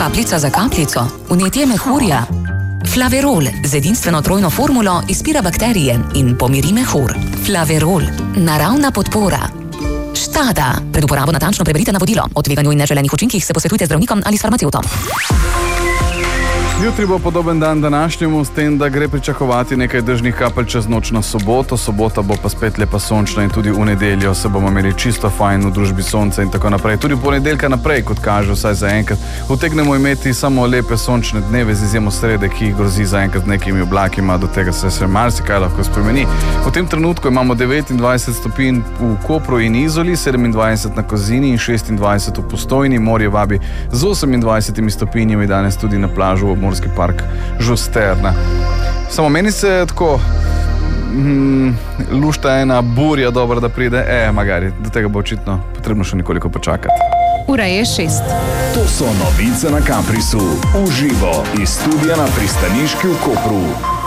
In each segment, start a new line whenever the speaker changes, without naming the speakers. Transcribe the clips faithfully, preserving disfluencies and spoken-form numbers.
Kapljica za kapljico, vnetje mehurja. Flaverol z edinstveno trojno formulo izpira bakterije in pomiri mehur. Flaverol, naravna podpora. Štada. Pred uporabo natančno preberite navodilo. O tveganju in neželenih učinkih se posvetujte z zdravnikom ali s farmacevtom.
Jutri bo podoben dan današnjemu, s tem, da gre pričakovati nekaj dežnih kapelj čez noč na soboto. Sobota bo pa spet lepa sončna in tudi v nedeljo se bomo imeli čisto fajn v družbi sonca in tako naprej. Tudi ponedeljka naprej, kot kaže, vsaj za enkrat, utegnemo imeti samo lepe sončne dneve z izjemo srede, ki grozi za enkrat z nekimi oblakima, do tega se se marsikaj lahko spremeni. V tem trenutku imamo devetindvajset stopinj v Kopru in Izoli, sedemindvajset na Kozini in šestindvajset v Postojni. Morje vabi z osemindvajsetimi stopinjami danes tudi na plažu v Morski park Žusterna. Samo meni se tako mm, lušta ena burja dobra, da pride. E, magari, do tega bo očitno potrebno še nekoliko počakati.
Ura je šest.
To so novice na Kamprisu. Uživo iz studija na Pristaniški v Kopru.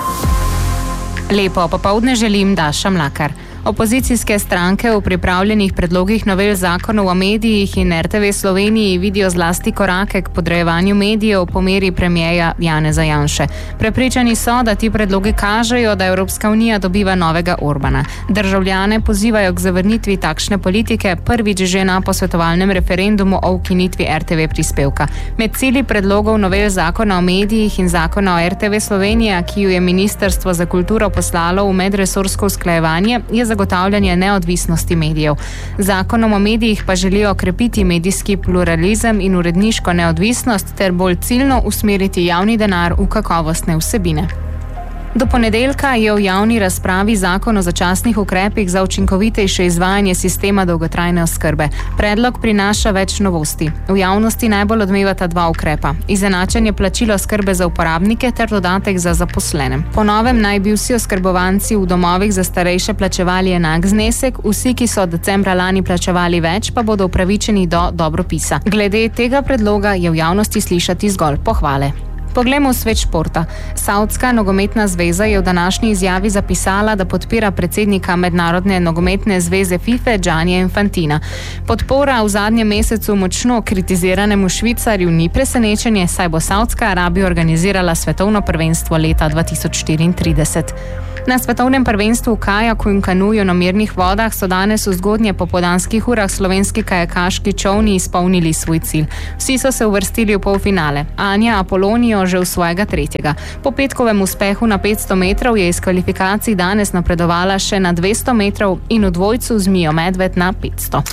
Lepo popoldne želim, Daša Mlakar. Opozicijske stranke v pripravljenih predlogih novel zakonov o medijih in R T V Sloveniji vidijo zlasti korake k podrejevanju medijev po meri premierja Janeza Janše. Prepričani so, da ti predlogi kažejo, da Evropska unija dobiva novega Orbana. Državljane pozivajo k zavrnitvi takšne politike, prvič že na posvetovalnem referendumu o ukinitvi R T V prispevka. Med cilji predlogov novel zakona o medijih in zakona o R T V Slovenija, ki ju je Ministrstvo za kulturo poslalo v medresorsko usklajevanje, je zagotavljanje neodvisnosti medijev. Zakonom o medijih pa želijo okrepiti medijski pluralizem in uredniško neodvisnost ter bolj ciljno usmeriti javni denar v kakovostne vsebine. Do ponedeljka je v javni razpravi zakon o začasnih ukrepih za učinkovitejše izvajanje sistema dolgotrajne oskrbe. Predlog prinaša več novosti. V javnosti najbolj odmevata dva ukrepa. Izenačenje plačila oskrbe za uporabnike ter dodatek za zaposlene. Po novem naj bi vsi oskrbovanci v domovih za starejše plačevali enak znesek, vsi, ki so decembra lani plačevali več, pa bodo upravičeni do dobropisa. Glede tega predloga je v javnosti slišati zgolj pohvale. Poglejmo v svet športa. Saudska nogometna zveza je v današnji izjavi zapisala, da podpira predsednika Mednarodne nogometne zveze FIFA Giannia Infantina. Podpora v zadnjem mesecu močno kritiziranemu Švicarju ni presenečenje, saj bo Saudska Arabija organizirala svetovno prvenstvo leta dva tisoč štiriintrideset. Na svetovnem prvenstvu v kajaku in kanuju na mirnih vodah so danes v zgodnje popoldanskih urah slovenski kajakaški čolni izpolnili svoj cilj. Vsi so se uvrstili v polfinale. Anja Apolonijo že v svojega tretjega. Po petkovem uspehu na petsto metrov je iz kvalifikacij danes napredovala še na dvesto metrov in v dvojcu z Mijo Medved na petsto.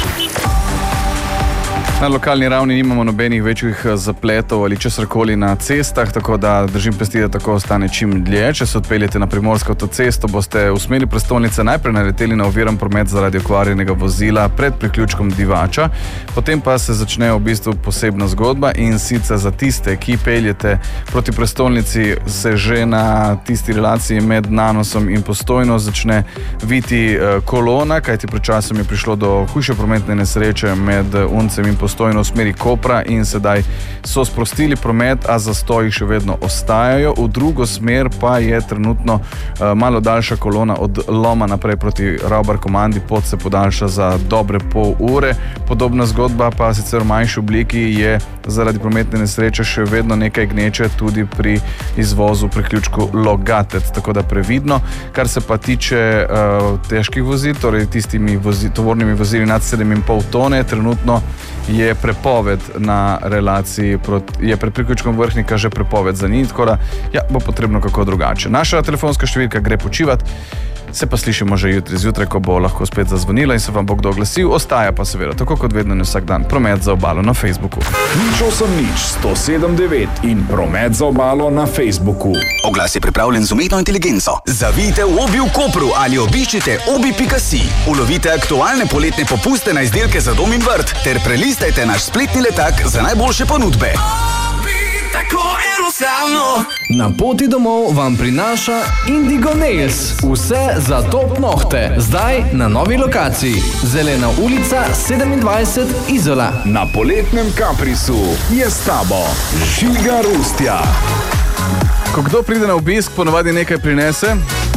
Na lokalni ravni nimamo nobenih večjih zapletov ali česarkoli na cestah, tako da držim pesti, da tako ostane čim dlje. Če se odpeljete na Primorsko avtocesto, boste v smeri prestolnice najprej naleteli na oviran promet zaradi okvarjenega vozila pred priključkom Divača, potem pa se začne v bistvu posebna zgodba in sicer za tiste, ki peljete proti prestolnici, se že na tisti relaciji med Nanosom in Postojno začne viti kolona, kajti pred časom je prišlo do hujše prometne nesreče med Uncem in Postojno v smeri Kopra in sedaj so sprostili promet, a zastoji še vedno ostajajo. V drugo smer pa je trenutno uh, malo daljša kolona od Loma naprej proti Ravbar komandi, pot se podaljša za dobre pol ure. Podobna zgodba pa sicer v manjši obliki je zaradi prometne nesreče še vedno nekaj gneče tudi pri izvozu priključku Logatec, tako da previdno. Kar se pa tiče uh, težkih vozil, torej tistimi vozi, tovornimi vozili nad sedem in pol tone, trenutno je prepoved na relaciji, proti, je pred priključkom Vrhnika že prepoved za njih, tako da ja, bo potrebno kako drugače. Naša telefonska številka gre počivat, se pa slišimo že jutri zjutraj, ko bo lahko spet zazvonila in se vam bo kdo oglasil. Ostaja pa seveda, tako kot vedno in vsak dan, Promet za obalo na Facebooku.
Nič osem nič, sto sedem devet in Promet za obalo na Facebooku.
Oglas je pripravljen z umetno inteligenco. Zavijte v Obi v Kopru ali obiščite obi pika si. Ulovite aktualne poletne popuste na izdelke za dom in vrt ter prelistajte naš spletni letak za najboljše ponudbe.
Tako enostavno.
Na poti domov vam prinaša Indigo Nails. Vse za top nohte. Zdaj na novi lokaciji. Zelena ulica sedemindvajset Izola.
Na poletnem Kamprisu je s tabo Žiga Rustja.
Ko kdo pride na obisk, ponovadi nekaj prinese.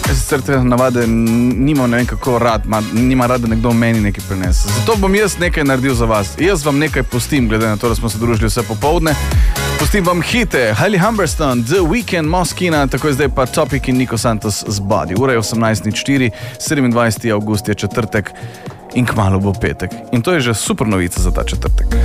Jaz sicer te navade nimam ne vem kako rad, ma, nima rad, da nekdo meni nekaj prinese. Zato bom jaz nekaj naredil za vas. Jaz vam nekaj pustim, glede na to, da smo se družili vse popovdne. Pustim vam hite, Hailey Humberstone, The Weeknd, Moskina, tako je zdaj pa Topic in Nico Santos z Body. Ura je osemnajst nič štiri, sedemindvajseti avgust je četrtek in kmalu bo petek. In to je že super novica za ta četrtek.